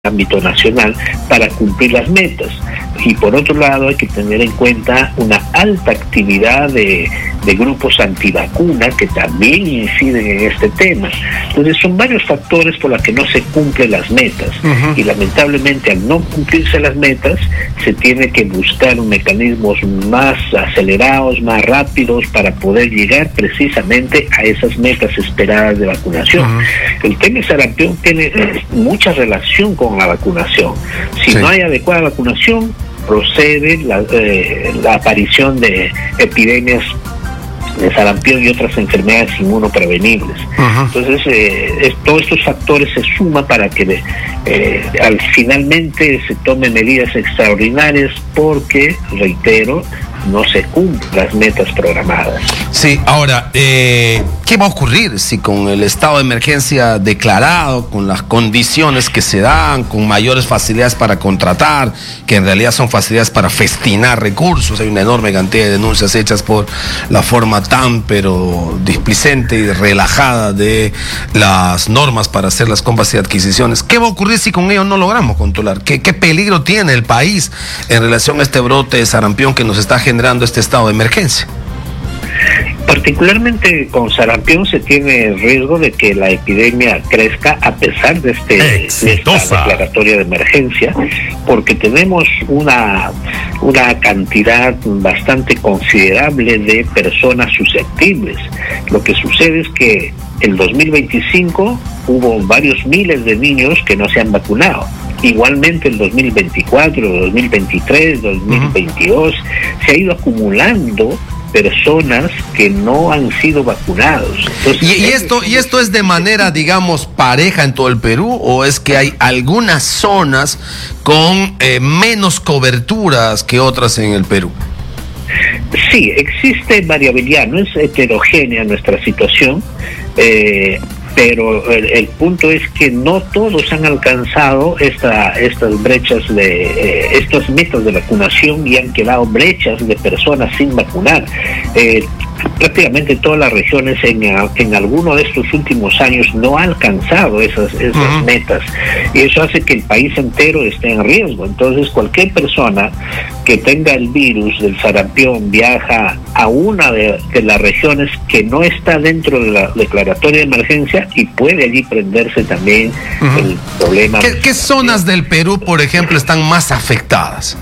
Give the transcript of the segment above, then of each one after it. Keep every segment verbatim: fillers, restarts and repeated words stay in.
ámbito nacional para cumplir las metas. Y por otro lado hay que tener en cuenta una alta actividad de, de grupos antivacuna que también inciden en este tema. Entonces son varios factores por los que no se cumplen las metas. Uh-huh. Y lamentablemente al no cumplirse las metas se tiene que buscar mecanismos más acelerados, más rápidos para poder llegar precisamente a esas metas esperadas de vacunación. Uh-huh. El tema de sarampión tiene mucha relación con la vacunación. Si sí. no hay adecuada vacunación, procede la, eh, la aparición de epidemias de sarampión y otras enfermedades inmunoprevenibles. Uh-huh. Entonces, eh, es, todos estos factores se suman para que eh, al finalmente se tomen medidas extraordinarias porque, reitero, no se cumplen las metas programadas. Sí, ahora, eh, ¿qué va a ocurrir si con el estado de emergencia declarado, con las condiciones que se dan, con mayores facilidades para contratar, que en realidad son facilidades para festinar recursos? Hay una enorme cantidad de denuncias hechas por la forma tan, pero displicente y relajada de las normas para hacer las compras y adquisiciones. ¿Qué va a ocurrir si con ello no logramos controlar? ¿Qué, qué peligro tiene el país en relación a este brote de sarampión que nos está generando este estado de emergencia? Particularmente con sarampión se tiene el riesgo de que la epidemia crezca a pesar de, este, de esta declaratoria de emergencia, porque tenemos una, una cantidad bastante considerable de personas susceptibles. Lo que sucede es que en dos mil veinticinco hubo varios miles de niños que no se han vacunado. Igualmente en dos mil veinticuatro, dos mil veintitrés, dos mil veintidós uh-huh. se ha ido acumulando personas que no han sido vacunados. Entonces, ¿Y, y esto y esto es de manera, digamos, pareja en todo el Perú, o es que hay algunas zonas con eh, menos coberturas que otras en el Perú? Sí, existe variabilidad, no es heterogénea nuestra situación, eh, pero el, el punto es que no todos han alcanzado esta, estas brechas de eh, estas metas de vacunación y han quedado brechas de personas sin vacunar. Eh, prácticamente todas las regiones en, en alguno de estos últimos años no ha alcanzado esas, esas uh-huh. metas, y eso hace que el país entero esté en riesgo. Entonces cualquier persona que tenga el virus del sarampión viaja a una de, de las regiones que no está dentro de la declaratoria de emergencia y puede allí prenderse también uh-huh. el problema. ¿Qué, qué zonas del Perú, por ejemplo, están más afectadas?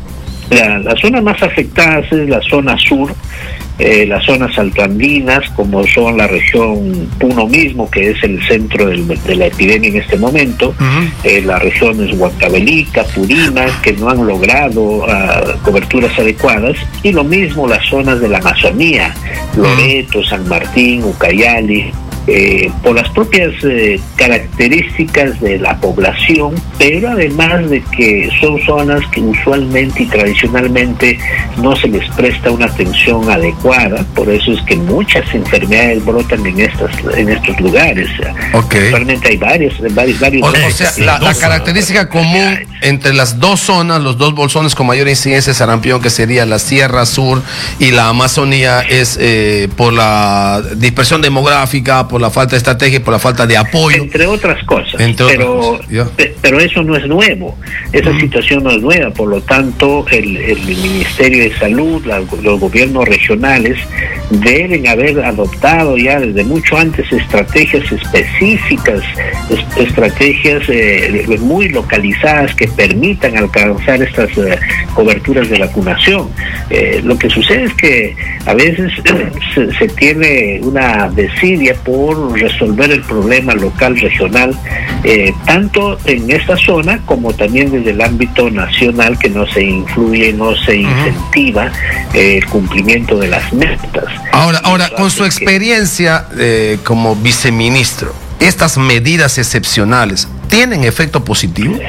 La, las zonas más afectadas es la zona sur, eh, las zonas altoandinas, como son la región Puno mismo, que es el centro del, de la epidemia en este momento, uh-huh. eh, las regiones Huancavelica, Purímac, que no han logrado uh, coberturas adecuadas, y lo mismo las zonas de la Amazonía, Loreto, San Martín, Ucayali. Eh, por las propias eh, características de la población, pero además de que son zonas que usualmente y tradicionalmente no se les presta una atención adecuada, por eso es que muchas enfermedades brotan en estas en estos lugares. Okay. Actualmente hay varios, varios, varios. O, o sea, la, la característica común entre las dos zonas, los dos bolsones con mayor incidencia de sarampión, que sería la Sierra Sur y la Amazonía, es eh, por la dispersión demográfica, por la falta de estrategia y por la falta de apoyo, entre otras cosas. Entre pero, otras cosas, yeah. pe, pero eso no es nuevo, esa mm. situación no es nueva, por lo tanto el, el Ministerio de Salud, la, los gobiernos regionales deben haber adoptado ya desde mucho antes estrategias específicas, es, estrategias eh, muy localizadas que permitan alcanzar estas eh, coberturas de vacunación. Eh, lo que sucede es que a veces eh, se, se tiene una desidia por resolver el problema local, regional, eh, tanto en esta zona como también desde el ámbito nacional, que no se influye, no se incentiva eh, el cumplimiento de las metas. Ahora, ahora con su experiencia eh, como viceministro, ¿estas medidas excepcionales tienen efecto positivo?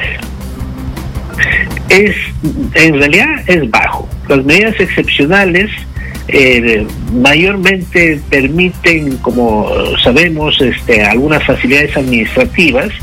Es, en realidad es bajo. Las medidas excepcionales Eh, mayormente permiten, como sabemos, este, algunas facilidades administrativas,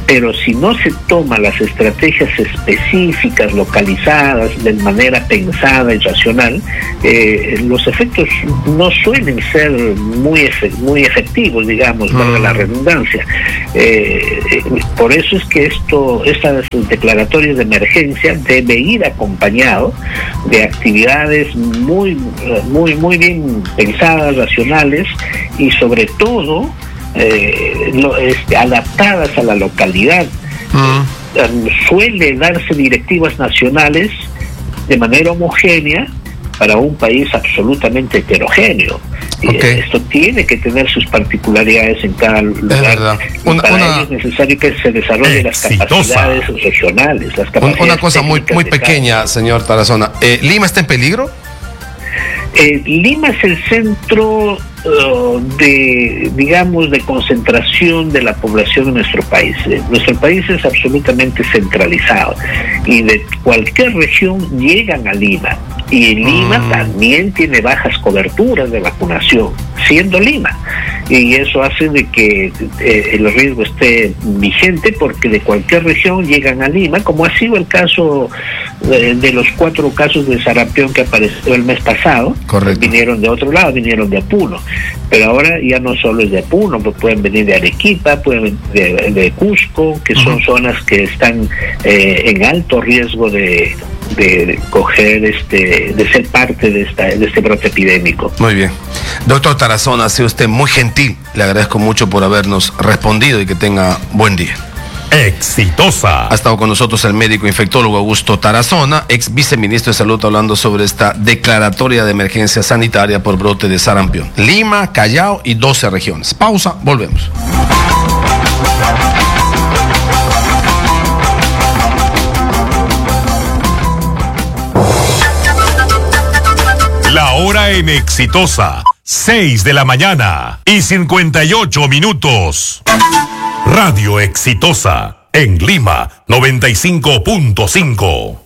pero si no se toman las estrategias específicas, localizadas, de manera pensada y racional, eh, los efectos no suelen ser muy, efe- muy efectivos, digamos, valga la redundancia. Eh, eh, por eso es que esto, estas declaratorias de emergencia debe ir acompañado de actividades muy, muy, muy bien pensadas, racionales y sobre todo eh, lo, este, adaptadas a la localidad. Mm. Eh, suele darse directivas nacionales de manera homogénea para un país absolutamente heterogéneo. Okay. Esto tiene que tener sus particularidades en cada lugar. Una, para una, ello es necesario que se desarrollen las capacidades regionales. Las capacidades una cosa muy, muy pequeña, señor Tarazona. Eh, ¿Lima está en peligro? Eh, Lima es el centro uh, de, digamos, de concentración de la población de nuestro país. Eh, nuestro país es absolutamente centralizado y de cualquier región llegan a Lima. Y Lima mm. también tiene bajas coberturas de vacunación, siendo Lima. Y eso hace de que eh, el riesgo esté vigente porque de cualquier región llegan a Lima, como ha sido el caso eh, de los cuatro casos de sarampión que apareció el mes pasado. Correcto. Vinieron de otro lado, vinieron de Apuno. Pero ahora ya no solo es de Apuno, pues pueden venir de Arequipa, pueden venir de, de Cusco, que son uh-huh. zonas que están eh, en alto riesgo de... de coger este de ser parte de esta de este brote epidémico. Muy bien. Doctor Tarazona, ha sido usted muy gentil. Le agradezco mucho por habernos respondido y que tenga buen día. Exitosa. Ha estado con nosotros el médico infectólogo Augusto Tarazona, ex viceministro de Salud, hablando sobre esta declaratoria de emergencia sanitaria por brote de sarampión. Lima, Callao y doce regiones. Pausa, volvemos. La hora en Exitosa, seis de la mañana y cincuenta y ocho minutos. Radio Exitosa, en Lima, noventa y cinco punto cinco.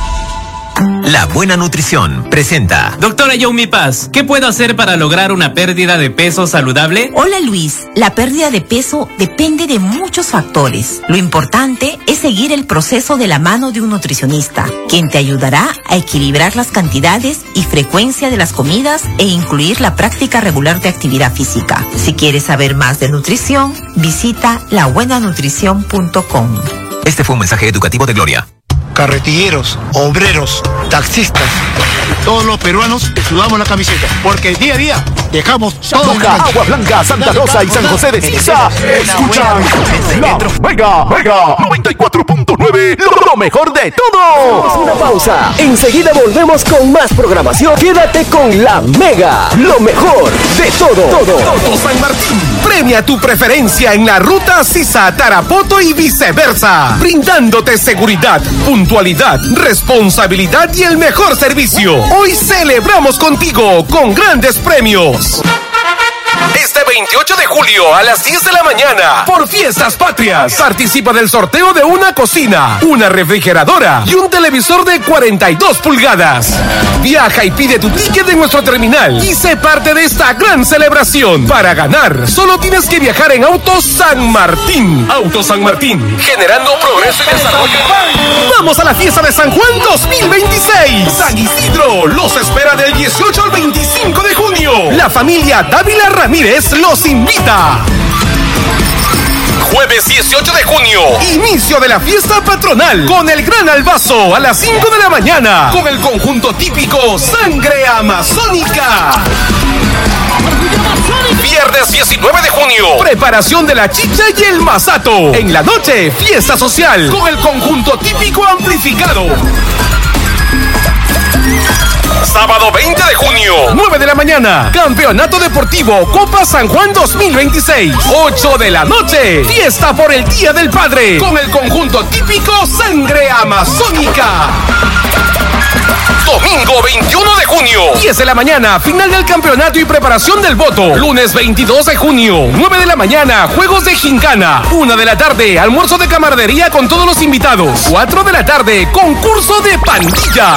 La Buena Nutrición presenta. Doctora Yomi Paz, ¿qué puedo hacer para lograr una pérdida de peso saludable? Hola Luis, la pérdida de peso depende de muchos factores. Lo importante es seguir el proceso de la mano de un nutricionista, quien te ayudará a equilibrar las cantidades y frecuencia de las comidas e incluir la práctica regular de actividad física. Si quieres saber más de nutrición, visita la buena nutrición punto com. Este fue un mensaje educativo de Gloria. Carretilleros, obreros, taxistas, todos los peruanos sudamos la camiseta, porque día a día dejamos todo. Boca, Agua Blanca, Santa Rosa y San José de Sisa. Escuchan la Mega, Mega noventa y cuatro punto nueve, lo mejor de todo. Una pausa, enseguida volvemos con más programación. Quédate con la Mega, lo mejor de todo. Todo. Auto San Martín, premia tu preferencia en la ruta Sisa, Tarapoto y viceversa, brindándote seguridad, puntualidad, responsabilidad y el mejor servicio. Hoy celebramos contigo con grandes premios. Este veintiocho de julio a las diez de la mañana, por Fiestas Patrias, participa del sorteo de una cocina, una refrigeradora y un televisor de cuarenta y dos pulgadas. Viaja y pide tu ticket de nuestro terminal y sé parte de esta gran celebración. Para ganar, solo tienes que viajar en Auto San Martín. Auto San Martín, generando progreso y desarrollo. ¡Vamos a la fiesta de San Juan dos mil veintiséis! San Isidro los espera del dieciocho al veinticinco de junio. La familia Dávila Ramírez los invita. Jueves dieciocho de junio, inicio de la fiesta patronal con el Gran Albazo a las cinco de la mañana con el conjunto típico Sangre Amazónica. Viernes diecinueve de junio, preparación de la chicha y el masato. En la noche, fiesta social con el conjunto típico amplificado. Sábado veinte de junio, nueve de la mañana, Campeonato Deportivo Copa San Juan dos mil veintiséis. ocho de la noche, fiesta por el Día del Padre con el conjunto típico Sangre Amazónica. Domingo veintiuno de junio, diez de la mañana, final del campeonato y preparación del voto. Lunes veintidós de junio, nueve de la mañana, juegos de gincana. una de la tarde, almuerzo de camaradería con todos los invitados. cuatro de la tarde, concurso de pandilla.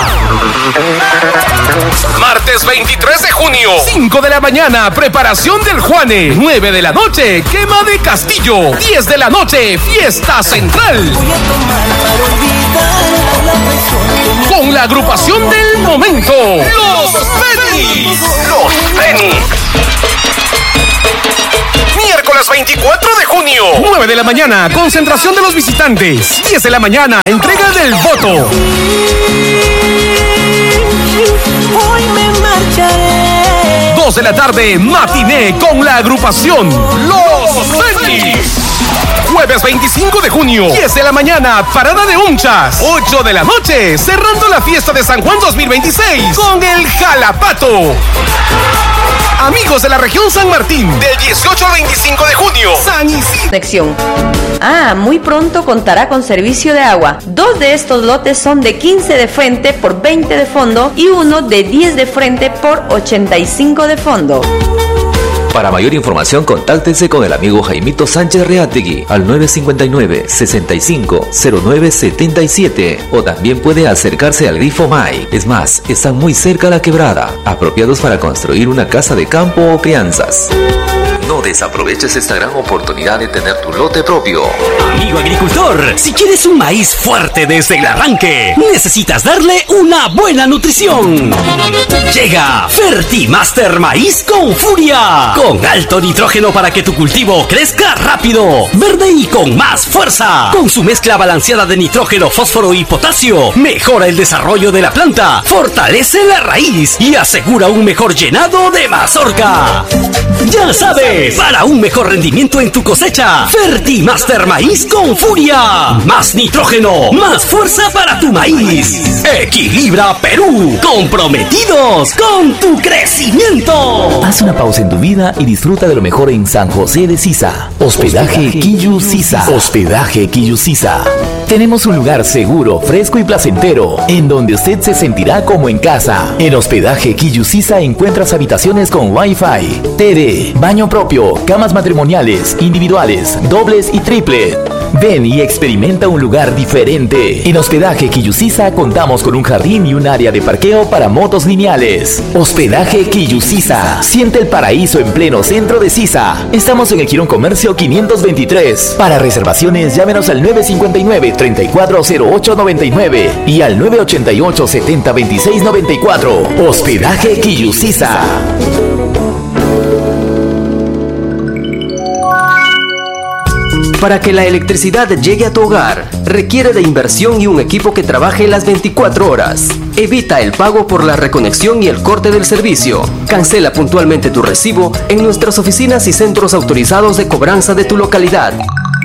Martes veintitrés de junio, cinco de la mañana, preparación del Juane. nueve de la noche, quema de Castillo. diez de la noche, fiesta central. Con la agrupación del momento, Los Fenix. Los Fenix. Miércoles veinticuatro de junio, nueve de la mañana, concentración de los visitantes. diez de la mañana, entrega del voto. Hoy me marcharé. dos de la tarde, matiné con la agrupación Los Fenix. Jueves veinticinco de junio, diez de la mañana, parada de unchas. ocho de la noche, cerrando la fiesta de San Juan dos mil veintiséis con el Jalapato. Amigos de la región San Martín, del dieciocho al veinticinco de junio, San Isidro. Conexión. Ah, muy pronto contará con servicio de agua. Dos de estos lotes son de quince de frente por veinte de fondo y uno de diez de frente por ochenta y cinco de fondo. Para mayor información, contáctense con el amigo Jaimito Sánchez Reategui al nueve cinco nueve, seis cinco, cero nueve siete siete o también puede acercarse al Grifo Mai. Es más, están muy cerca a la quebrada, apropiados para construir una casa de campo o crianzas. No desaproveches esta gran oportunidad de tener tu lote propio. Amigo agricultor, si quieres un maíz fuerte desde el arranque, necesitas darle una buena nutrición. Llega Fertimaster Maíz con Furia, con alto nitrógeno para que tu cultivo crezca rápido, verde y con más fuerza. Con su mezcla balanceada de nitrógeno, fósforo y potasio, mejora el desarrollo de la planta, fortalece la raíz y asegura un mejor llenado de mazorca. Ya sabes, para un mejor rendimiento en tu cosecha, Fertimaster Maíz con Furia. Más nitrógeno, más fuerza para tu maíz. Equilibra Perú, comprometidos con tu crecimiento. Haz una pausa en tu vida y disfruta de lo mejor en San José de Sisa. Hospedaje Quillu Sisa. Hospedaje Quillu Sisa. Tenemos un lugar seguro, fresco y placentero, en donde usted se sentirá como en casa. En Hospedaje Quillu Sisa encuentras habitaciones con Wi-Fi, T V, baño propio, camas matrimoniales, individuales, dobles y triple. Ven y experimenta un lugar diferente. En Hospedaje Quillu Sisa contamos con un jardín y un área de parqueo para motos lineales. Hospedaje Quillu Sisa. Siente el paraíso en pleno centro de Sisa. Estamos en el Quirón Comercio quinientos veintitrés. Para reservaciones, llámenos al nueve cinco nueve, tres cuatro cero ocho nueve nueve y al nueve ocho ocho, siete cero dos seis nueve cuatro. Hospedaje Quillu Sisa. Para que la electricidad llegue a tu hogar, requiere de inversión y un equipo que trabaje las veinticuatro horas. Evita el pago por la reconexión y el corte del servicio. Cancela puntualmente tu recibo en nuestras oficinas y centros autorizados de cobranza de tu localidad.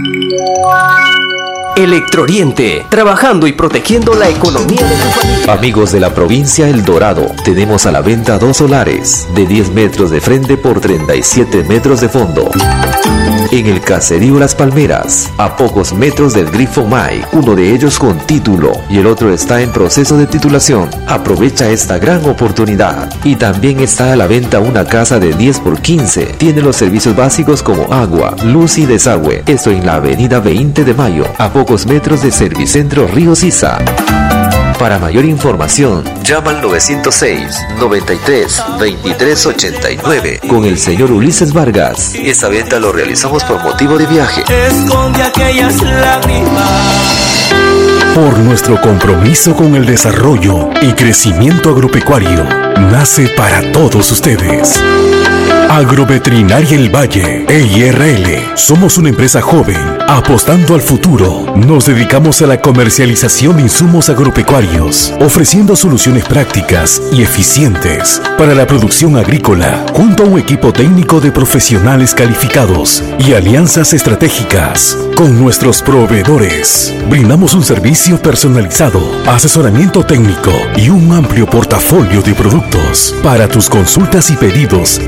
Electrooriente, trabajando y protegiendo la economía de tu familia. Amigos de la provincia El Dorado, tenemos a la venta dos solares de diez metros de frente por treinta y siete metros de fondo. En el caserío Las Palmeras, a pocos metros del Grifo Mai, uno de ellos con título y el otro está en proceso de titulación. Aprovecha esta gran oportunidad. Y también está a la venta una casa de diez por quince. Tiene los servicios básicos como agua, luz y desagüe. Esto en la avenida veinte de mayo, a pocos metros de Servicentro Río Sisa. Para mayor información, llama al nueve cero seis, noventa y tres, veintitrés ochenta y nueve con el señor Ulises Vargas. Esta venta lo realizamos por motivo de viaje. Esconde aquellas lágrimas. Por nuestro compromiso con el desarrollo y crecimiento agropecuario, nace para todos ustedes Agroveterinaria El Valle, E I R L. Somos una empresa joven, apostando al futuro. Nos dedicamos a la comercialización de insumos agropecuarios, ofreciendo soluciones prácticas y eficientes para la producción agrícola, junto a un equipo técnico de profesionales calificados y alianzas estratégicas. Con nuestros proveedores, brindamos un servicio personalizado, asesoramiento técnico y un amplio portafolio de productos. Para tus consultas y pedidos, llamar al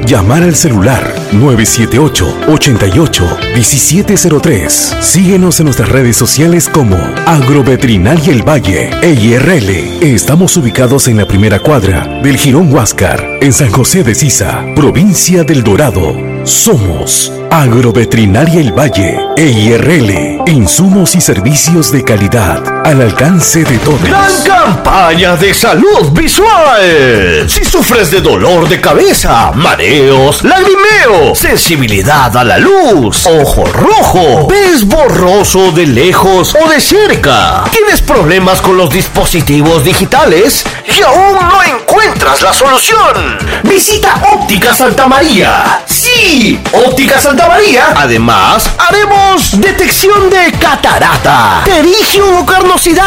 al celular nueve siete ocho, ocho ocho, uno siete cero tres. Síguenos en nuestras redes sociales como Agroveterinaria El Valle E I R L. Estamos ubicados en la primera cuadra del Jirón Huáscar, en San José de Sisa, provincia del Dorado. Somos Agroveterinaria El Valle E I R L. Insumos y servicios de calidad al alcance de todos. ¡Gran campaña de salud visual! Si sufres de dolor de cabeza, mareos, lagrimeo, sensibilidad a la luz, ojo rojo, ves borroso de lejos o de cerca, tienes problemas con los dispositivos digitales y aún no encuentras la solución, visita Óptica Santa María. ¡Sí! Óptica Santa María. Además, haremos detección de catarata, terigio o carnosidad,